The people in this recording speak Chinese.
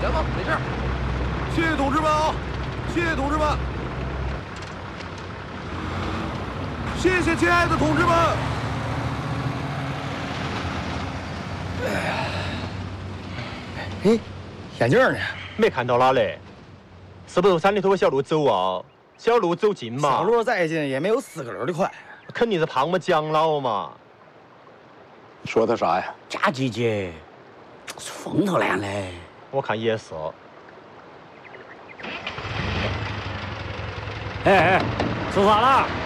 行了，没事。谢谢同志们啊，谢谢同志们，谢谢亲爱的同志们。 哎，眼镜呢？ 没看到哪嘞？是不是山里头的小路走啊？小路走近嘛。 小路再近也没有4个轮的快。 肯定是胖么蒋老嘛。 说他啥呀？ 佳姐姐是风头烂嘞。 我看也是。 哎，说啥了？